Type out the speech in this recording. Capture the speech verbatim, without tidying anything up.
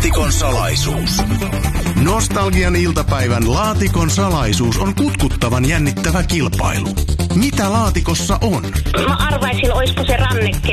Laatikon salaisuus. Nostalgian iltapäivän Laatikon salaisuus on kutkuttavan jännittävä kilpailu. Mitä laatikossa on? Mä arvaisin, olisiko se ranneke.